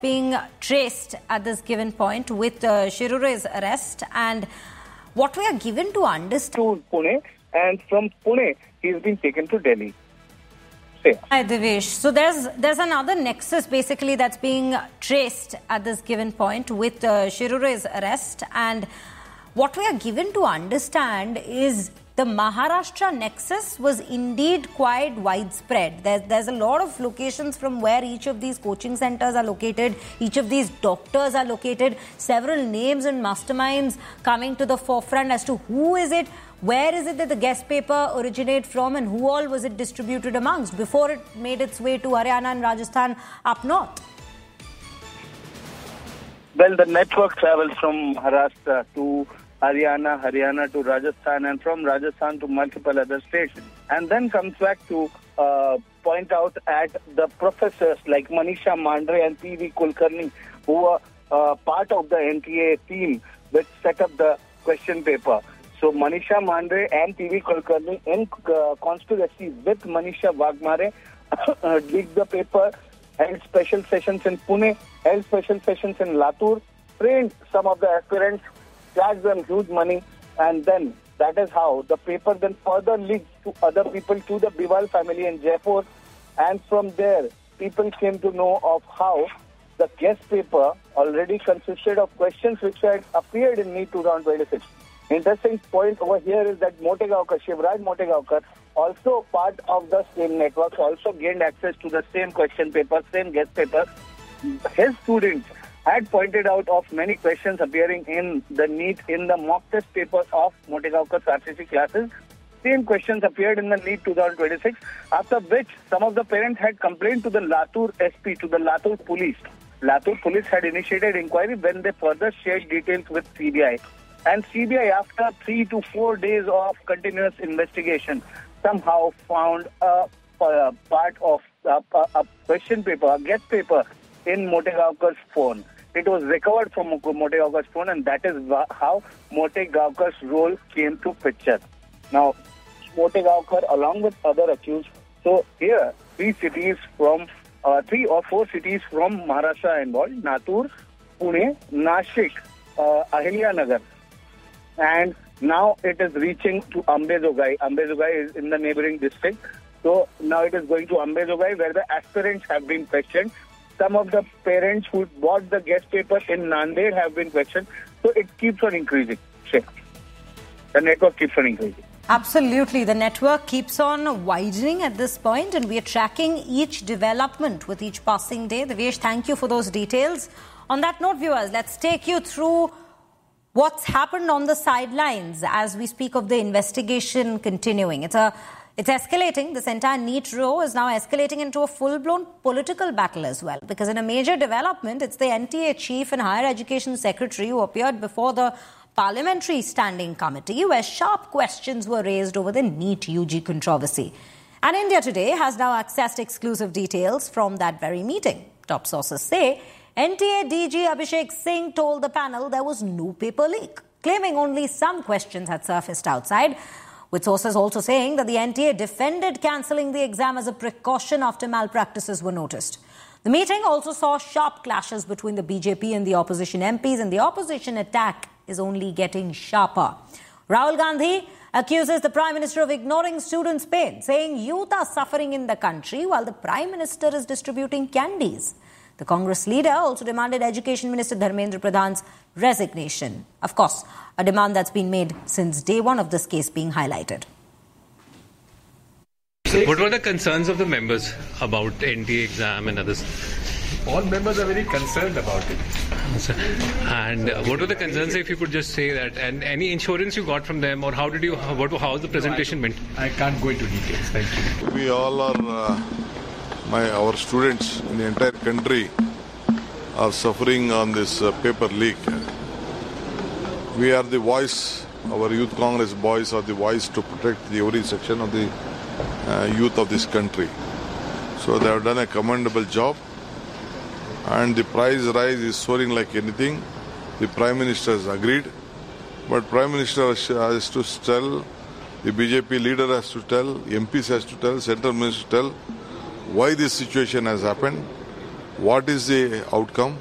being traced at this given point with Shirure's arrest, and what we are given to understand to Pune, and from Pune he's been taken to Delhi. Hi Devesh. So there's another nexus basically that's being traced at this given point with Shirure's arrest, and what we are given to understand is the Maharashtra nexus was indeed quite widespread. There's a lot of locations from where each of these coaching centers are located, each of these doctors are located, several names and masterminds coming to the forefront as to who is it, where is it that the guest paper originated from, and who all was it distributed amongst before it made its way to Haryana and Rajasthan up north. Well, the network travels from Maharashtra to Haryana, Haryana to Rajasthan, and from Rajasthan to multiple other states, and then comes back to point out at the professors like Manisha Mandre and P.V. Kulkarni, who were part of the NTA team which set up the question paper. So Manisha Mandre and P.V. Kulkarni, in conspiracy with Manisha Wagmare, leaked the paper, held special sessions in Pune, held special sessions in Latur, trained some of the aspirants, charged them huge money, and then that is how the paper then further leaked to other people, to the Biwal family in Jaipur, and from there people came to know of how the guest paper already consisted of questions which had appeared in NEET 2026. Interesting point over here is that Motegaonkar, Shivraj Motegaonkar, also part of the same network, also gained access to the same question paper, same guest paper. His students had pointed out of many questions appearing in the NEET in the mock test papers of Motegaonkar's RCC classes. Same questions appeared in the NEET 2026, after which some of the parents had complained to the Latur SP, to the Latur police. Latur police had initiated inquiry when they further shared details with CBI. And CBI, after 3 to 4 days of continuous investigation, somehow found a part of a question paper, a guest paper in Motegaonkar's phone. It was recovered from Motegaonkar's phone, and that is how Motegaonkar's role came to picture. Now, Motegaonkar, along with other accused, so here 3 or 4 cities from Maharashtra are involved: Latur, Pune, Nashik, Ahilya-Nagar. And now it is reaching to Ambezogai. Ambezogai is in the neighboring district. So now it is going to Ambezogai, where the aspirants have been questioned. Some of the parents who bought the guest paper in Nanded have been questioned. So it keeps on increasing. The network keeps on increasing. Absolutely. The network keeps on widening at this point, and we are tracking each development with each passing day. Devesh, thank you for those details. On that note, viewers, let's take you through what's happened on the sidelines as we speak of the investigation continuing. It's escalating. This entire NEET row is now escalating into a full-blown political battle as well, because in a major development, it's the NTA chief and higher education secretary who appeared before the Parliamentary Standing Committee, where sharp questions were raised over the NEET UG controversy. And India Today has now accessed exclusive details from that very meeting. Top sources say NTA DG Abhishek Singh told the panel there was no paper leak, claiming only some questions had surfaced outside, with sources also saying that the NTA defended cancelling the exam as a precaution after malpractices were noticed. The meeting also saw sharp clashes between the BJP and the opposition MPs, and the opposition attack is only getting sharper. Rahul Gandhi accuses the Prime Minister of ignoring students' pain, saying youth are suffering in the country while the Prime Minister is distributing candies. The Congress leader also demanded Education Minister Dharmendra Pradhan's resignation. Of course, a demand that's been made since day one of this case being highlighted. What were the concerns of the members about NTA exam and others? All members are very concerned about it. And what were the concerns, if you could just say that, and any insurance you got from them, or how was the presentation meant? I can't go into details. Thank you. We all are, our students in the entire country are suffering on this paper leak. We are the voice, our Youth Congress boys are the voice to protect every section of the youth of this country. So they have done a commendable job, and the price rise is soaring like anything. The Prime Minister has agreed, but Prime Minister has to tell, the BJP leader has to tell, MPs has to tell, Central Minister to tell why this situation has happened, What is the outcome?